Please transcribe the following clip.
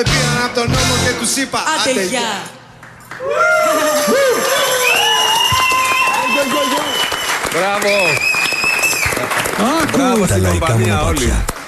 Πήραν από τον νόμο και τους είπα άντε γεια. Μπράβο. Μπράβο στην κομπανία όλοι.